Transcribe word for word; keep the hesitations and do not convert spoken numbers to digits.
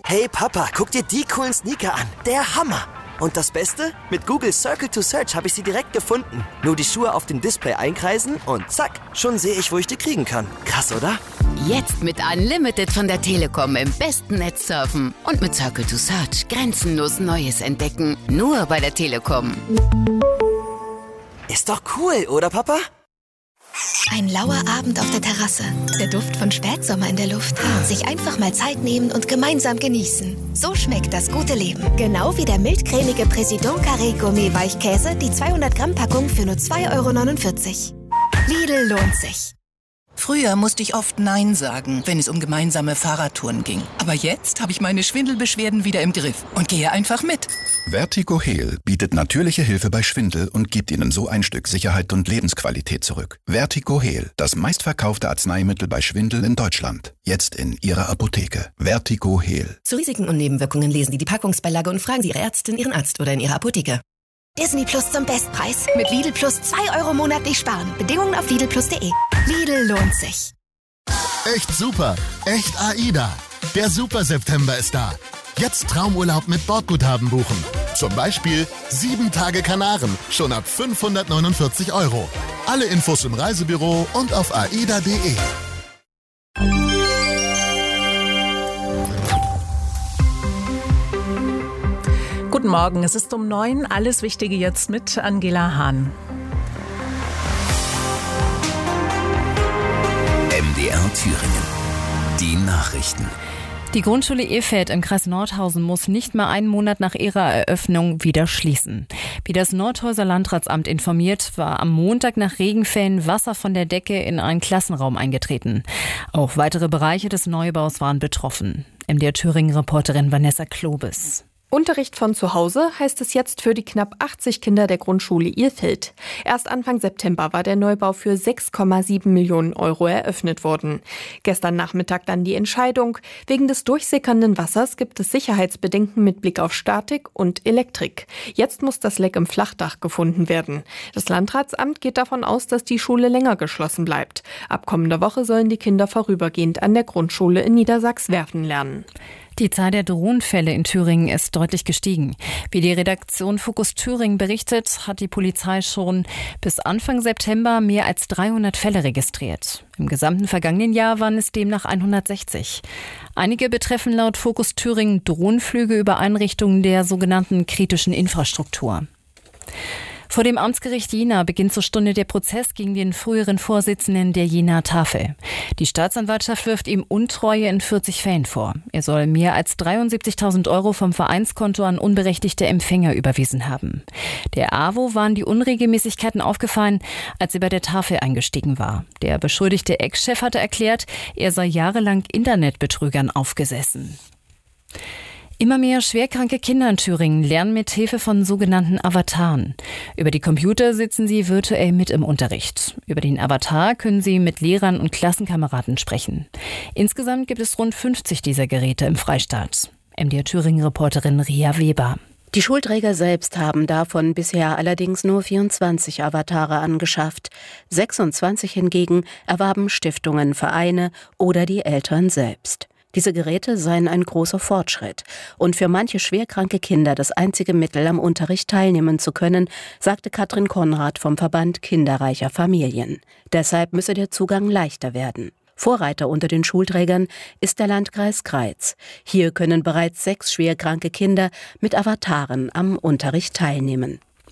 Hey Papa, guck dir die coolen Sneaker an. Der Hammer. Und das Beste? Mit Google Circle to Search habe ich sie direkt gefunden. Nur die Schuhe auf dem Display einkreisen und zack, schon sehe ich, wo ich die kriegen kann. Krass, oder? Jetzt mit Unlimited von der Telekom im besten Netz surfen. Und mit Circle to Search grenzenlos Neues entdecken. Nur bei der Telekom. Ist doch cool, oder Papa? Ein lauer Abend auf der Terrasse. Der Duft von Spätsommer in der Luft. Sich einfach mal Zeit nehmen und gemeinsam genießen. So schmeckt das gute Leben. Genau wie der mildcremige Président Carré Gourmet Weichkäse, die zweihundert Gramm Packung für nur zwei Euro neunundvierzig. Lidl lohnt sich. Früher musste ich oft Nein sagen, wenn es um gemeinsame Fahrradtouren ging. Aber jetzt habe ich meine Schwindelbeschwerden wieder im Griff und gehe einfach mit. Vertigo-Heal bietet natürliche Hilfe bei Schwindel und gibt Ihnen so ein Stück Sicherheit und Lebensqualität zurück. Vertigo-Heal, das meistverkaufte Arzneimittel bei Schwindel in Deutschland. Jetzt in Ihrer Apotheke. Vertigo-Heal. Zu Risiken und Nebenwirkungen lesen Sie die Packungsbeilage und fragen Sie Ihre Ärztin, Ihren Arzt oder in Ihrer Apotheke. Disney Plus zum Bestpreis. Mit Lidl Plus zwei Euro monatlich sparen. Bedingungen auf lidl plus punkt de. Lidl lohnt sich. Echt super. Echt AIDA. Der Super September ist da. Jetzt Traumurlaub mit Bordguthaben buchen. Zum Beispiel sieben Tage Kanaren. Schon ab fünfhundertneunundvierzig Euro. Alle Infos im Reisebüro und auf aida punkt de. Guten Morgen, es ist um neun. Alles Wichtige jetzt mit Angela Hahn. M D R Thüringen. Die Nachrichten. Die Grundschule Efeld im Kreis Nordhausen muss nicht mal einen Monat nach ihrer Eröffnung wieder schließen. Wie das Nordhäuser Landratsamt informiert, war am Montag nach Regenfällen Wasser von der Decke in einen Klassenraum eingetreten. Auch weitere Bereiche des Neubaus waren betroffen. M D R Thüringen-Reporterin Vanessa Klobes. Unterricht von zu Hause heißt es jetzt für die knapp achtzig Kinder der Grundschule Ilfeld. Erst Anfang September war der Neubau für sechs Komma sieben Millionen Euro eröffnet worden. Gestern Nachmittag dann die Entscheidung. Wegen des durchsickernden Wassers gibt es Sicherheitsbedenken mit Blick auf Statik und Elektrik. Jetzt muss das Leck im Flachdach gefunden werden. Das Landratsamt geht davon aus, dass die Schule länger geschlossen bleibt. Ab kommender Woche sollen die Kinder vorübergehend an der Grundschule in Niedersachswerfen lernen. Die Zahl der Drohnenfälle in Thüringen ist deutlich gestiegen. Wie die Redaktion Fokus Thüringen berichtet, hat die Polizei schon bis Anfang September mehr als dreihundert Fälle registriert. Im gesamten vergangenen Jahr waren es demnach hundertsechzig. Einige betreffen laut Fokus Thüringen Drohnenflüge über Einrichtungen der sogenannten kritischen Infrastruktur. Vor dem Amtsgericht Jena beginnt zur Stunde der Prozess gegen den früheren Vorsitzenden der Jenaer Tafel. Die Staatsanwaltschaft wirft ihm Untreue in vierzig Fällen vor. Er soll mehr als dreiundsiebzigtausend Euro vom Vereinskonto an unberechtigte Empfänger überwiesen haben. Der A W O waren die Unregelmäßigkeiten aufgefallen, als er bei der Tafel eingestiegen war. Der beschuldigte Ex-Chef hatte erklärt, er sei jahrelang Internetbetrügern aufgesessen. Immer mehr schwerkranke Kinder in Thüringen lernen mit Hilfe von sogenannten Avataren. Über die Computer sitzen sie virtuell mit im Unterricht. Über den Avatar können sie mit Lehrern und Klassenkameraden sprechen. Insgesamt gibt es rund fünfzig dieser Geräte im Freistaat. M D R Thüringen-Reporterin Ria Weber. Die Schulträger selbst haben davon bisher allerdings nur vierundzwanzig Avatare angeschafft. sechsundzwanzig hingegen erwarben Stiftungen, Vereine oder die Eltern selbst. Diese Geräte seien ein großer Fortschritt und für manche schwerkranke Kinder das einzige Mittel, am Unterricht teilnehmen zu können, sagte Katrin Konrad vom Verband Kinderreicher Familien. Deshalb müsse der Zugang leichter werden. Vorreiter unter den Schulträgern ist der Landkreis Greiz. Hier können bereits sechs schwerkranke Kinder mit Avataren am Unterricht teilnehmen.